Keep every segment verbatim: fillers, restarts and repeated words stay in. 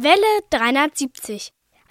Welle dreihundertsiebzig.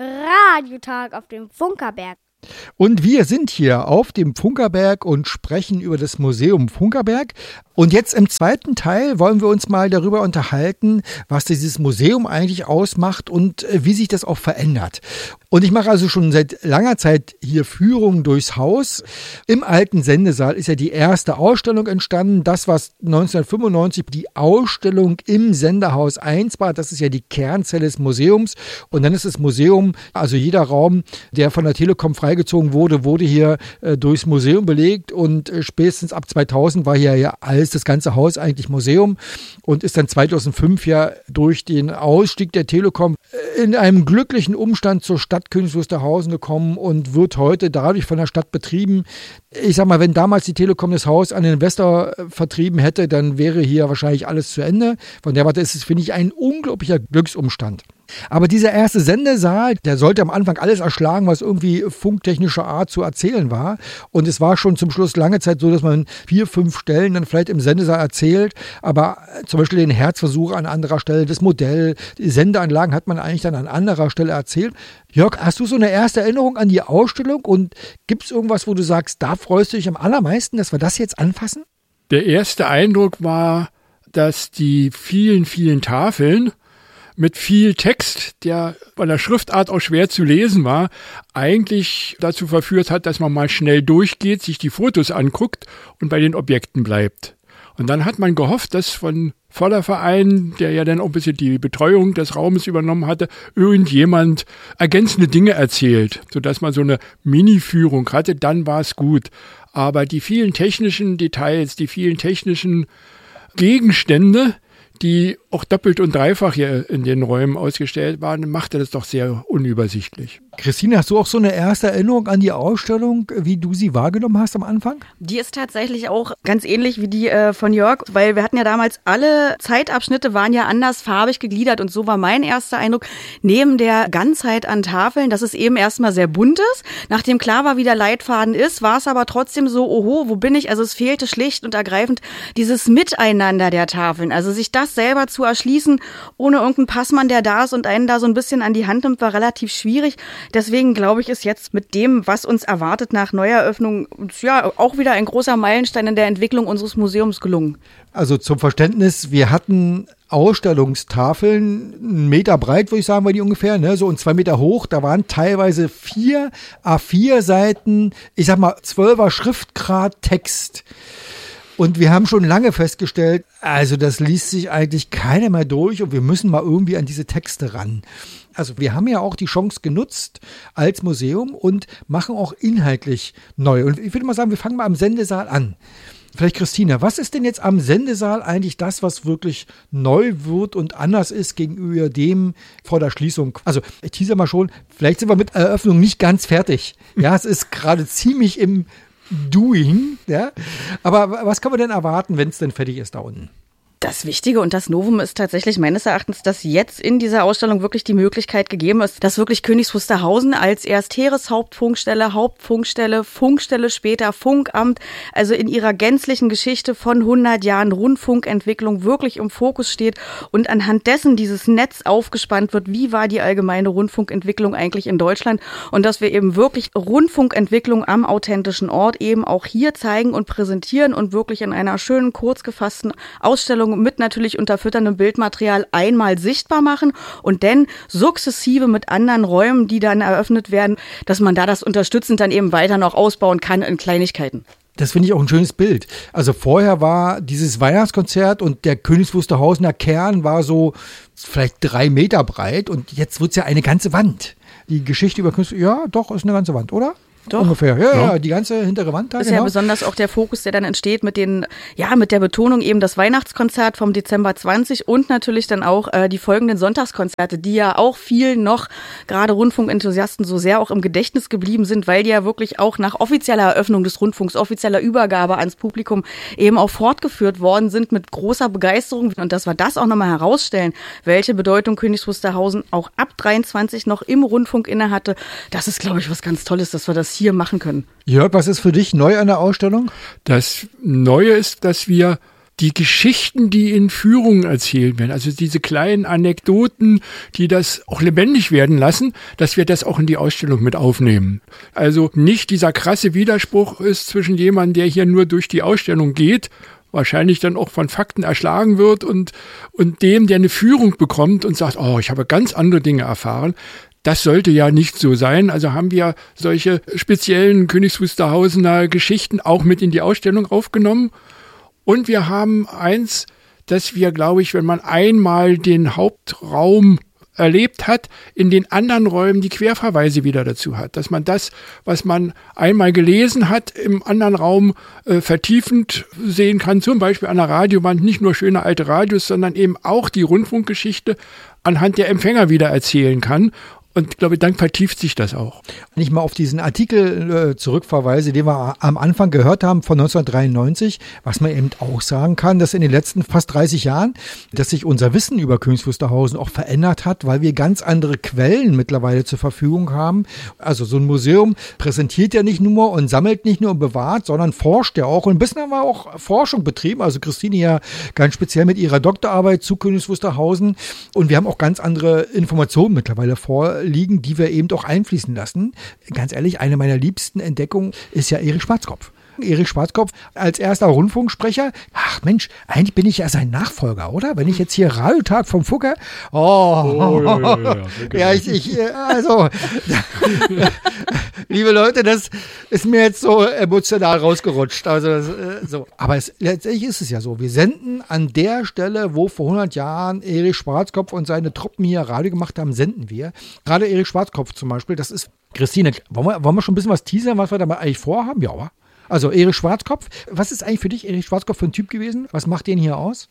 Radiotag auf dem Funkerberg. Und wir sind hier auf dem Funkerberg und sprechen über das Museum Funkerberg. Und jetzt im zweiten Teil wollen wir uns mal darüber unterhalten, was dieses Museum eigentlich ausmacht und wie sich das auch verändert. Und ich mache also schon seit langer Zeit hier Führungen durchs Haus. Im alten Sendesaal ist ja die erste Ausstellung entstanden. Das, was neunzehnhundertfünfundneunzig die Ausstellung im Senderhaus eins war, das ist ja die Kernzelle des Museums. Und dann ist das Museum, also jeder Raum, der von der Telekom freigezogen wurde, wurde hier äh, durchs Museum belegt. Und äh, spätestens ab zweitausend war hier ja alles, das ganze Haus eigentlich Museum und ist dann zweitausendfünf ja durch den Ausstieg der Telekom in einem glücklichen Umstand zur Stadt Königs Wusterhausen gekommen und wird heute dadurch von der Stadt betrieben. Ich sag mal, wenn damals die Telekom das Haus an den Investor vertrieben hätte, dann wäre hier wahrscheinlich alles zu Ende. Von der Warte ist es, finde ich, ein unglaublicher Glücksumstand. Aber dieser erste Sendesaal, der sollte am Anfang alles erschlagen, was irgendwie funktechnischer Art zu erzählen war. Und es war schon zum Schluss lange Zeit so, dass man vier, fünf Stellen dann vielleicht im Sendesaal erzählt. Aber zum Beispiel den Herzversuch an anderer Stelle, das Modell, die Sendeanlagen hat man eigentlich dann an anderer Stelle erzählt. Jörg, hast du so eine erste Erinnerung an die Ausstellung? Und gibt es irgendwas, wo du sagst, da freust du dich am allermeisten, dass wir das jetzt anfassen? Der erste Eindruck war, dass die vielen, vielen Tafeln mit viel Text, der von der Schriftart auch schwer zu lesen war, eigentlich dazu verführt hat, dass man mal schnell durchgeht, sich die Fotos anguckt und bei den Objekten bleibt. Und dann hat man gehofft, dass von Förderverein, der ja dann auch ein bisschen die Betreuung des Raumes übernommen hatte, irgendjemand ergänzende Dinge erzählt, sodass man so eine Mini-Führung hatte, dann war es gut. Aber die vielen technischen Details, die vielen technischen Gegenstände, die auch doppelt und dreifach hier in den Räumen ausgestellt waren, machte das doch sehr unübersichtlich. Christine, hast du auch so eine erste Erinnerung an die Ausstellung, wie du sie wahrgenommen hast am Anfang? Die ist tatsächlich auch ganz ähnlich wie die äh, von Jörg, weil wir hatten ja damals, alle Zeitabschnitte waren ja anders farbig gegliedert und so war mein erster Eindruck, neben der Ganzheit an Tafeln, dass es eben erstmal sehr bunt ist. Nachdem klar war, wie der Leitfaden ist, war es aber trotzdem so, oho, wo bin ich? Also es fehlte schlicht und ergreifend dieses Miteinander der Tafeln, also sich das selber zu erschließen, ohne irgendeinen Passmann, der da ist und einen da so ein bisschen an die Hand nimmt, war relativ schwierig. Deswegen glaube ich, ist jetzt mit dem, was uns erwartet nach Neueröffnung, ja auch wieder ein großer Meilenstein in der Entwicklung unseres Museums gelungen. Also zum Verständnis, wir hatten Ausstellungstafeln, einen Meter breit, würde ich sagen, war die ungefähr, ne? So und zwei Meter hoch. Da waren teilweise vier A vier Seiten, ich sag mal zwölfer Schriftgrad Text. Und wir haben schon lange festgestellt, also das liest sich eigentlich keiner mehr durch und wir müssen mal irgendwie an diese Texte ran. Also wir haben ja auch die Chance genutzt als Museum und machen auch inhaltlich neu. Und ich würde mal sagen, wir fangen mal am Sendesaal an. Vielleicht Christina, was ist denn jetzt am Sendesaal eigentlich das, was wirklich neu wird und anders ist gegenüber dem vor der Schließung? Also ich teaser mal schon, vielleicht sind wir mit Eröffnung nicht ganz fertig. Ja, es ist gerade ziemlich im Doing, ja. Aber was kann man denn erwarten, wenn es denn fertig ist da unten? Das Wichtige und das Novum ist tatsächlich meines Erachtens, dass jetzt in dieser Ausstellung wirklich die Möglichkeit gegeben ist, dass wirklich Königs Wusterhausen als erst Heereshauptfunkstelle, Hauptfunkstelle, Funkstelle später, Funkamt, also in ihrer gänzlichen Geschichte von hundert Jahren Rundfunkentwicklung wirklich im Fokus steht und anhand dessen dieses Netz aufgespannt wird, wie war die allgemeine Rundfunkentwicklung eigentlich in Deutschland und dass wir eben wirklich Rundfunkentwicklung am authentischen Ort eben auch hier zeigen und präsentieren und wirklich in einer schönen, kurz gefassten Ausstellung mit natürlich unterfütterndem Bildmaterial einmal sichtbar machen und dann sukzessive mit anderen Räumen, die dann eröffnet werden, dass man da das unterstützend dann eben weiter noch ausbauen kann in Kleinigkeiten. Das finde ich auch ein schönes Bild. Also vorher war dieses Weihnachtskonzert und der Königs Wusterhausener Kern war so vielleicht drei Meter breit und jetzt wird es ja eine ganze Wand. Die Geschichte über Königs, ja doch, ist eine ganze Wand, oder? Doch. Ungefähr, ja, ja, ja, die ganze hintere Wand da. Das ist genau. Ja besonders auch der Fokus, der dann entsteht mit den, ja, mit der Betonung eben das Weihnachtskonzert vom Dezember zwanzig und natürlich dann auch äh, die folgenden Sonntagskonzerte, die ja auch vielen noch, gerade Rundfunkenthusiasten, so sehr auch im Gedächtnis geblieben sind, weil die ja wirklich auch nach offizieller Eröffnung des Rundfunks, offizieller Übergabe ans Publikum eben auch fortgeführt worden sind mit großer Begeisterung. Und dass wir das auch nochmal herausstellen, welche Bedeutung Königs Wusterhausen auch ab dreiundzwanzig noch im Rundfunk innehatte, das ist, glaube ich, was ganz Tolles, dass wir das hier machen können. Jörg, was ist für dich neu an der Ausstellung? Das Neue ist, dass wir die Geschichten, die in Führungen erzählt werden, also diese kleinen Anekdoten, die das auch lebendig werden lassen, dass wir das auch in die Ausstellung mit aufnehmen. Also nicht dieser krasse Widerspruch ist zwischen jemandem, der hier nur durch die Ausstellung geht, wahrscheinlich dann auch von Fakten erschlagen wird und, und dem, der eine Führung bekommt und sagt, oh, ich habe ganz andere Dinge erfahren. Das sollte ja nicht so sein. Also haben wir solche speziellen Königs Wusterhausener Geschichten auch mit in die Ausstellung aufgenommen. Und wir haben eins, dass wir, glaube ich, wenn man einmal den Hauptraum erlebt hat, in den anderen Räumen die Querverweise wieder dazu hat. Dass man das, was man einmal gelesen hat, im anderen Raum äh, vertiefend sehen kann. Zum Beispiel an der Radiowand nicht nur schöne alte Radios, sondern eben auch die Rundfunkgeschichte anhand der Empfänger wieder erzählen kann. Und ich glaube, dann vertieft sich das auch. Wenn ich mal auf diesen Artikel äh, zurückverweise, den wir am Anfang gehört haben von neunzehnhundertdreiundneunzig, was man eben auch sagen kann, dass in den letzten fast dreißig Jahren, dass sich unser Wissen über Königs Wusterhausen auch verändert hat, weil wir ganz andere Quellen mittlerweile zur Verfügung haben. Also so ein Museum präsentiert ja nicht nur und sammelt nicht nur und bewahrt, sondern forscht ja auch. Und ein bisschen haben wir auch Forschung betrieben. Also Christine ja ganz speziell mit ihrer Doktorarbeit zu Königs Wusterhausen. Und wir haben auch ganz andere Informationen mittlerweile vorliegen, die wir eben auch einfließen lassen. Ganz ehrlich, eine meiner liebsten Entdeckungen ist ja Erich Schwarzkopf. Erich Schwarzkopf als erster Rundfunksprecher. Ach Mensch, eigentlich bin ich ja sein Nachfolger, oder? Wenn ich jetzt hier Radiotag vom Fucker. Oh, oh ja, ja, ja, ja. ja, ich, ich, also, liebe Leute, das ist mir jetzt so emotional rausgerutscht. Also, das, so. Aber es, letztendlich ist es ja so. Wir senden an der Stelle, wo vor hundert Jahren Erich Schwarzkopf und seine Truppen hier Radio gemacht haben, senden wir. Gerade Erich Schwarzkopf zum Beispiel, das ist, Christine, wollen wir, wollen wir schon ein bisschen was teasern, was wir da mal eigentlich vorhaben? Ja, oder? Also Erich Schwarzkopf, was ist eigentlich für dich Erich Schwarzkopf für ein Typ gewesen? Was macht den hier aus?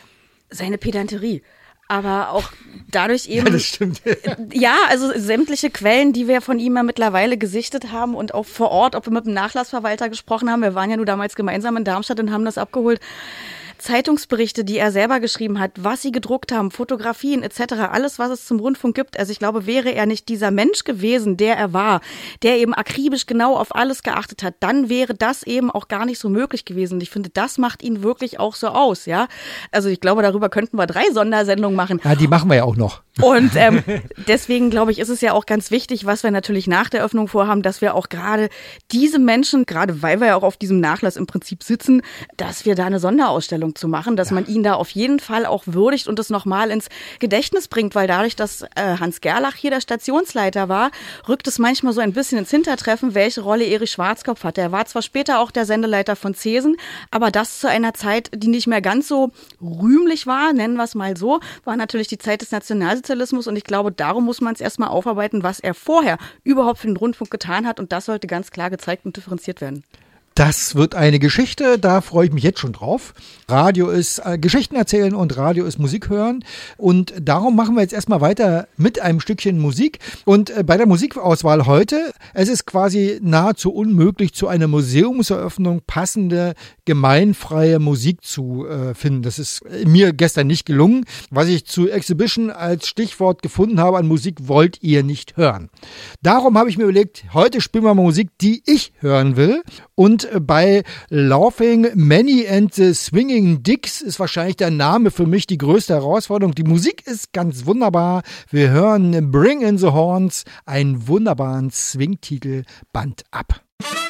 Seine Pedanterie. Aber auch dadurch eben. Ja, das stimmt. Ja, also sämtliche Quellen, die wir von ihm ja mittlerweile gesichtet haben und auch vor Ort, ob wir mit dem Nachlassverwalter gesprochen haben. Wir waren ja nur damals gemeinsam in Darmstadt und haben das abgeholt. Zeitungsberichte, die er selber geschrieben hat, was sie gedruckt haben, Fotografien et cetera, alles, was es zum Rundfunk gibt. Also ich glaube, wäre er nicht dieser Mensch gewesen, der er war, der eben akribisch genau auf alles geachtet hat, dann wäre das eben auch gar nicht so möglich gewesen. Und ich finde, das macht ihn wirklich auch so aus, ja. Also ich glaube, darüber könnten wir drei Sondersendungen machen. Ja, die machen wir ja auch noch. Und ähm, deswegen, glaube ich, ist es ja auch ganz wichtig, was wir natürlich nach der Öffnung vorhaben, dass wir auch gerade diese Menschen, gerade weil wir ja auch auf diesem Nachlass im Prinzip sitzen, dass wir da eine Sonderausstellung zu machen, dass ja. man ihn da auf jeden Fall auch würdigt und es nochmal ins Gedächtnis bringt, weil dadurch, dass äh, Hans Gerlach hier der Stationsleiter war, rückt es manchmal so ein bisschen ins Hintertreffen, welche Rolle Erich Schwarzkopf hatte. Er war zwar später auch der Sendeleiter von Cesen, aber das zu einer Zeit, die nicht mehr ganz so rühmlich war, nennen wir es mal so, war natürlich die Zeit des Nationalsozialismus und ich glaube, darum muss man es erstmal aufarbeiten, was er vorher überhaupt für den Rundfunk getan hat und das sollte ganz klar gezeigt und differenziert werden. Das wird eine Geschichte, da freue ich mich jetzt schon drauf. Radio ist äh, Geschichten erzählen und Radio ist Musik hören. Und darum machen wir jetzt erstmal weiter mit einem Stückchen Musik. Und äh, bei der Musikauswahl heute, es ist quasi nahezu unmöglich, zu einer Museumseröffnung passende, gemeinfreie Musik zu äh, finden. Das ist mir gestern nicht gelungen. Was ich zu Exhibition als Stichwort gefunden habe an Musik, wollt ihr nicht hören. Darum habe ich mir überlegt, heute spielen wir mal Musik, die ich hören will. Und bei Laughing Manny and the Swinging Dicks ist wahrscheinlich der Name für mich die größte Herausforderung. Die Musik ist ganz wunderbar. Wir hören Bring in the Horns, einen wunderbaren Swing-Titel, Band ab.